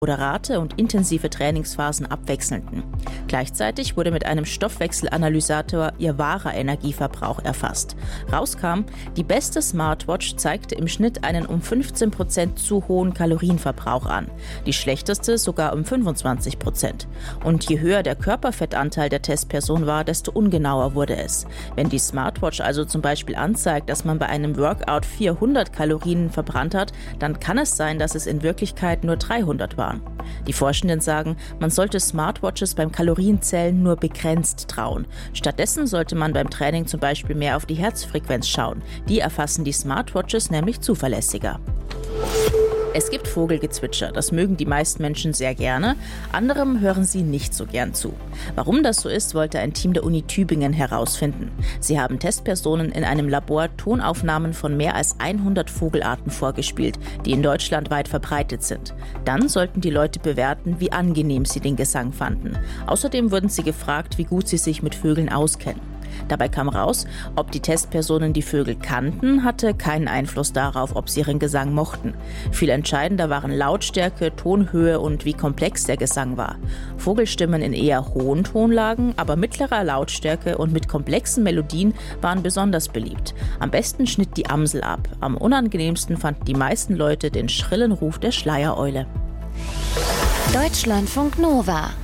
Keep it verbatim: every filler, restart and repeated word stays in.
moderate und intensive Trainingsphasen abwechselnden. Gleichzeitig wurde mit einem Stoffwechselanalysator ihr wahrer Energieverbrauch erfasst. Rauskam, die beste Smartwatch zeigte im Schnitt einen um fünfzehn Prozent zu hohen Kalorienverbrauch an, die schlechteste sogar um fünfundzwanzig Prozent. Und je höher der Körperfettanteil der Testperson war, desto ungenauer wurde es. Wenn die Smartwatch also zum Beispiel anzeigt, dass man bei einem Workout vierhundert Kalorien verbrannt hat, dann kann es sein, dass es in Wirklichkeit nur dreihundert waren. Die Forschenden sagen, man sollte Smartwatches beim Kalorienzählen nur begrenzt trauen. Stattdessen sollte man beim Training zum Beispiel mehr auf die Herzfrequenz schauen. Die erfassen die Smartwatches nämlich zuverlässiger. Es gibt Vogelgezwitscher, das mögen die meisten Menschen sehr gerne, anderem hören sie nicht so gern zu. Warum das so ist, wollte ein Team der Uni Tübingen herausfinden. Sie haben Testpersonen in einem Labor Tonaufnahmen von mehr als hundert Vogelarten vorgespielt, die in Deutschland weit verbreitet sind. Dann sollten die Leute bewerten, wie angenehm sie den Gesang fanden. Außerdem wurden sie gefragt, wie gut sie sich mit Vögeln auskennen. Dabei kam raus, ob die Testpersonen die Vögel kannten, hatte keinen Einfluss darauf, ob sie ihren Gesang mochten. Viel entscheidender waren Lautstärke, Tonhöhe und wie komplex der Gesang war. Vogelstimmen in eher hohen Tonlagen, aber mittlerer Lautstärke und mit komplexen Melodien waren besonders beliebt. Am besten schnitt die Amsel ab. Am unangenehmsten fanden die meisten Leute den schrillen Ruf der Schleiereule. Deutschlandfunk Nova